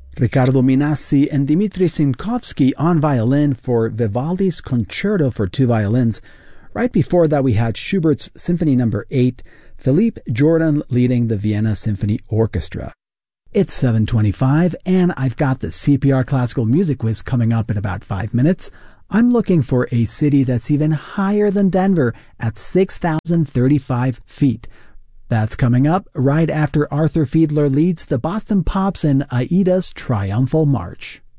Riccardo Minassi and Dmitri Sinkovsky on violin for Vivaldi's Concerto for Two Violins. Right before that we had Schubert's Symphony No. 8, Philippe Jordan leading the Vienna Symphony Orchestra. It's 7:25 and I've got the CPR Classical Music Quiz coming up in about 5 minutes. I'm looking for a city that's even higher than Denver at 6,035 feet. That's coming up right after Arthur Fiedler leads the Boston Pops in Aida's Triumphal March.